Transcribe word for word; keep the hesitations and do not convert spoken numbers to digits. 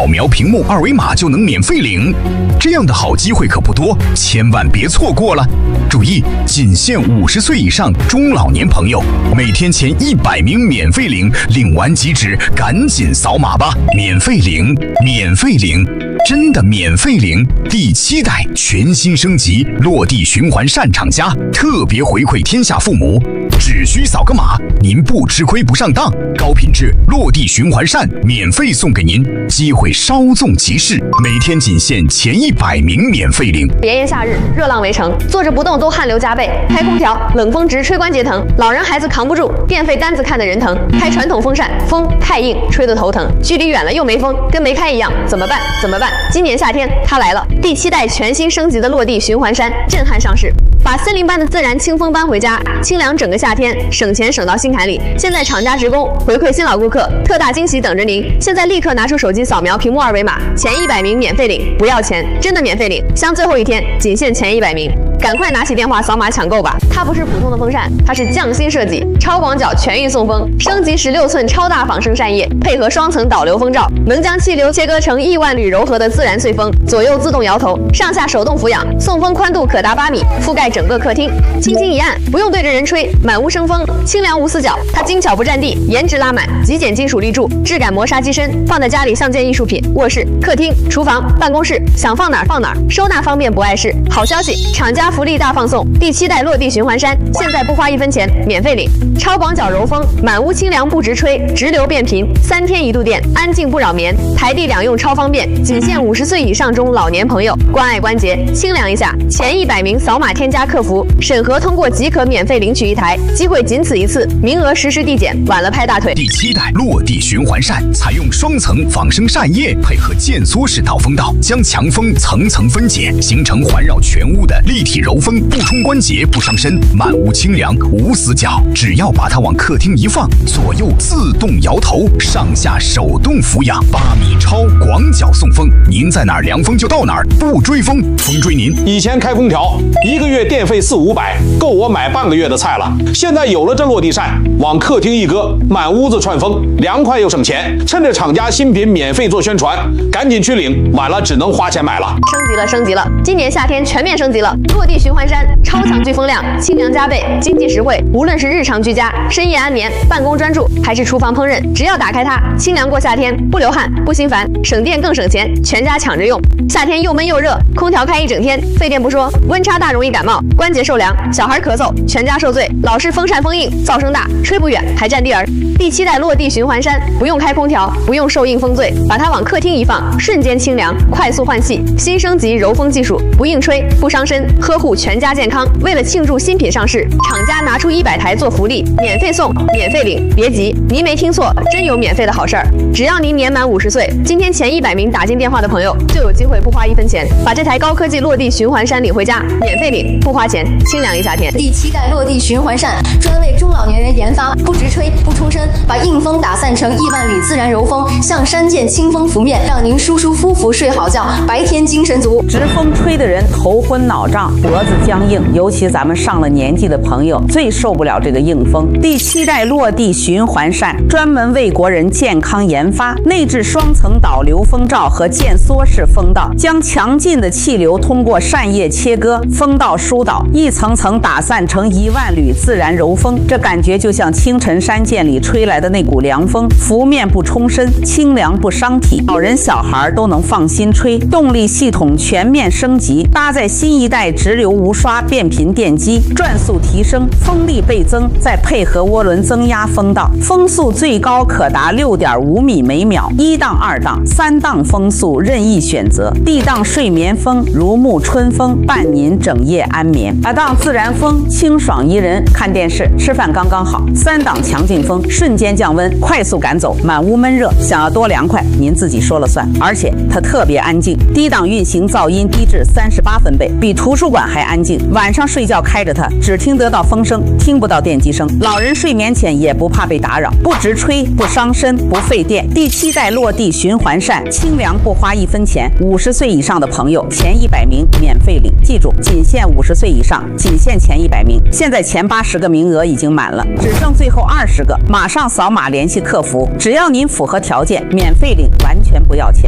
描屏幕二维码就能免费领。这样的好机会可不多，千万别错过了。注意，仅限五十岁以上中老年朋友，每天前一百名免费领，领完即止，赶紧扫码吧！免费领，免费领，真的免费领！第七代全新升级，落地循环扇厂家特别回馈天下父母，只需扫个码，您不吃亏不上当，高品质落地循环扇免费送给您，机会稍纵即逝，每天仅限前一百名免费领。 炎炎夏日，热浪围城，坐着不动都汗流浃背，开空调冷风直吹关节疼，老人孩子扛不住，电费单子看得人疼，开传统风扇风太硬，吹得头疼，距离远了又没风，跟没开一样，怎么办？怎么办？今年夏天它来了，第七代全新升级的落地循环扇震撼上市，把森林般的自然清风搬回家，清凉整个夏天，省钱省到心坎里。现在厂家职工回馈新老顾客，特大惊喜等着您！现在立刻拿出手机扫描屏幕二维码，前一百名免费领，不要钱，真的免费领，像最后一天，仅限前一百名。赶快拿起电话扫码抢购吧！它不是普通的风扇，它是匠心设计、超广角全域送风，升级十六寸超大仿生扇叶，配合双层导流风罩，能将气流切割成亿万缕柔和的自然碎风，左右自动摇头，上下手动俯仰，送风宽度可达八米，覆盖整个客厅，轻轻一按，不用对着人吹，满屋生风，清凉无死角。它精巧不占地，颜值拉满，极简金属立柱，质感磨砂机身，放在家里像件艺术品。卧室、客厅、厨房、办公室，想放哪儿放哪儿，收纳方便不碍事。好消息，厂家福利大放送，第七代落地循环扇，现在不花一分钱，免费领。超广角柔风，满屋清凉不直吹，直流变频，三天一度电，安静不扰眠，台地两用超方便，仅限五十岁以上中老年朋友，关爱关节，清凉一下。前一百名扫码添加客服，审核通过即可免费领取一台，机会仅此一次，名额实时递减，晚了拍大腿。 第七代落地循环扇采用双层仿生扇叶，配合渐缩式导风道，将强风层层分解，形成环绕全屋的立体柔风，不冲关节，不伤身，满屋清凉无死角。只要把它往客厅一放，左右自动摇头，上下手动俯仰，八米超广角送风，您在哪儿凉风就到哪儿，不追风，风追您。 以前开空调一个月电费四五百，够我买半个月的菜了。现在有了这落地扇，往客厅一搁，满屋子串风，凉快又省钱。趁着厂家新品免费做宣传，赶紧去领，晚了只能花钱买了。 升级了，升级了！今年夏天全面升级了，落地循环扇超强聚风量，清凉加倍，经济实惠。无论是日常居家、深夜安眠、办公专注，还是厨房烹饪，只要打开它，清凉过夏天，不流汗，不心烦，省电更省钱，全家抢着用。夏天又闷又热，空调开一整天，费电不说，温差大容易感冒，关节受凉，小孩咳嗽，全家受罪。老是风扇风硬，噪声大，吹不远，还占地儿。第七代落地循环扇，不用开空调，不用受硬风醉，把它往客厅一放，瞬间清凉，快速换气。新升级柔风技术，不硬吹，不伤身，呵护全家健康。为了庆祝新品上市，厂家拿出一百台做福利，免费送，免费领。别急，您没听错，真有免费的好事儿！只要您年满五十岁，今天前一百名打进电话的朋友，就有机会不花一分钱，把这台高科技落地循环扇领回家，免费领，不花钱，清凉一夏天。 第七代落地循环扇专为中老年人研发，不直吹，不冲身，把硬风打散成亿万缕自然柔风，像山涧清风拂面，让您舒舒服服睡好觉，白天精神足。 直风吹的人头昏脑胀，脖子僵硬，尤其咱们上了年纪的朋友最受不了这个硬风。第七代落地循环扇专门为国人健康研发，内置双层导流风罩和渐缩式风道，将强劲的气流通过扇叶切割，风道疏导，一层层打散成一万缕自然柔风。这感觉就像清晨山涧里吹来的那股凉风，拂面不冲身，清凉不伤体，老人小孩都能放心吹。动力系统全面升级，搭载新一代直流无刷变频电机，转速提升，风力倍增，再配合涡轮增压风道，风速最高可达 六点五米每秒，一档、二档、三档风速任意选择。D档睡眠风，如沐春风，伴您整夜安眠。二档自然风，清爽宜人，看电视、吃饭刚刚好。三档强劲风，瞬间降温，快速赶走满屋闷热。想要多凉快，您自己说了算。而且它特别安静，低档运行噪音低至三十八分贝，比图书馆还安静。晚上睡觉开着它，只听得到风声，听不到电机声。老人睡眠前也不怕被打扰，不直吹，不伤身，不费电。第七代落地循环扇，清凉不花一分钱。五十岁以上的朋友，前一百名免费领。记住，仅限五十岁以上，仅限前一百名。现在前八十个名额已经满了，只剩最后二十个，马上扫码联系客服，只要您符合条件，免费领，完全不要钱。